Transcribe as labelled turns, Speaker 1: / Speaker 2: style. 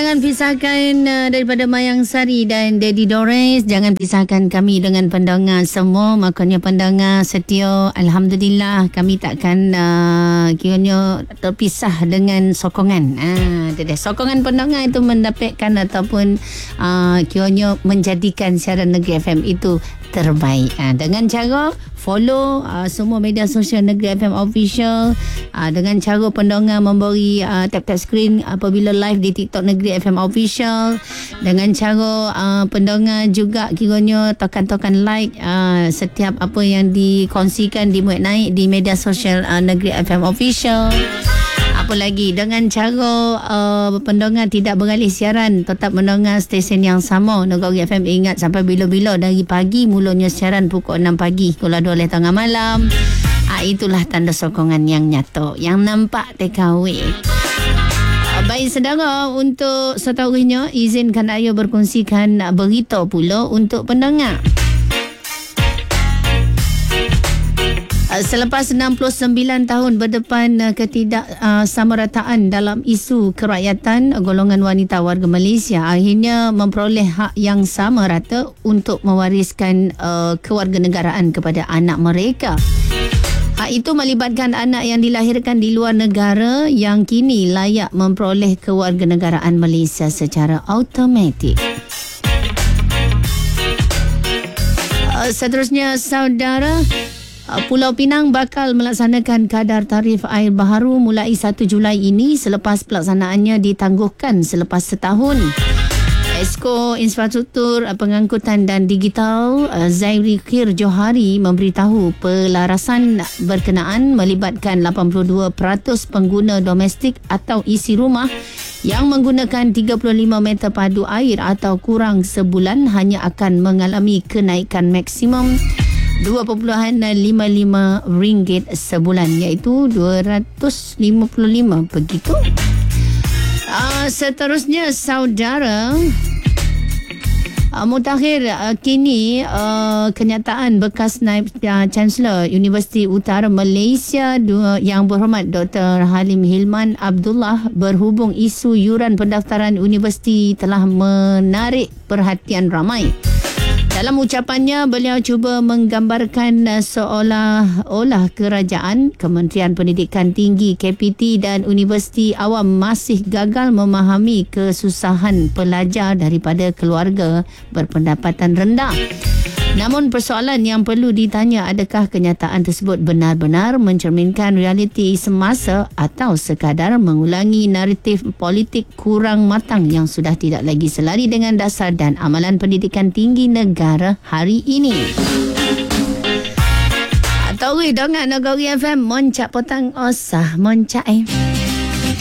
Speaker 1: jangan pisahkan daripada Mayang Sari dan Daddy Dores. Jangan pisahkan kami dengan pendengar semua. Makanya pendengar setia, Alhamdulillah kami takkan kiranya terpisah dengan sokongan. Sokongan pendengar itu mendapatkan ataupun kiranya menjadikan siaran Negeri FM itu terbaik. Dengan cara follow semua media sosial Negeri FM Official, dengan cara pendengar memberi tap-tap screen apabila live di TikTok Negeri FM Official, dengan cara pendengar juga kiranya tokan-tokan like setiap apa yang dikongsikan, dimuat naik di media sosial Negeri FM Official. Apa lagi, dengan cara pendengar tidak beralih siaran, tetap mendengar stesen yang sama Negeri FM. Ingat sampai bila-bila, dari pagi mulanya siaran pukul 6 pagi, kalau 2 tengah malam. Itulah tanda sokongan yang nyata, yang nampak TKW. Baik saudara, untuk seterusnya izinkan saya berkongsikan berita pula untuk pendengar. Selepas 69 tahun berdepan ketidaksamarataan dalam isu kerakyatan, golongan wanita warga Malaysia akhirnya memperoleh hak yang sama rata untuk mewariskan kewarganegaraan kepada anak mereka. Hak itu melibatkan anak yang dilahirkan di luar negara yang kini layak memperoleh kewarganegaraan Malaysia secara automatik. Seterusnya saudara, Pulau Pinang bakal melaksanakan kadar tarif air baharu mulai 1 Julai ini selepas pelaksanaannya ditangguhkan selepas setahun. Esko Infrastruktur Pengangkutan dan Digital Zairi Khair Johari memberitahu pelarasan berkenaan melibatkan 82% pengguna domestik atau isi rumah yang menggunakan 35 meter padu air atau kurang sebulan hanya akan mengalami kenaikan maksimum RM2.55 sebulan, iaitu 255 begitu. Seterusnya saudara, mutakhir kini kenyataan bekas Naib Chancellor Universiti Utara Malaysia yang berhormat Dr. Halim Hilman Abdullah berhubung isu yuran pendaftaran universiti telah menarik perhatian ramai. Dalam ucapannya, beliau cuba menggambarkan seolah-olah kerajaan, Kementerian Pendidikan Tinggi, KPT dan Universiti Awam masih gagal memahami kesusahan pelajar daripada keluarga berpendapatan rendah. Namun persoalan yang perlu ditanya, adakah kenyataan tersebut benar-benar mencerminkan realiti semasa atau sekadar mengulangi naratif politik kurang matang yang sudah tidak lagi selari dengan dasar dan amalan pendidikan tinggi negara hari ini. Tahu dengan Negeri FM moncak potang osah moncak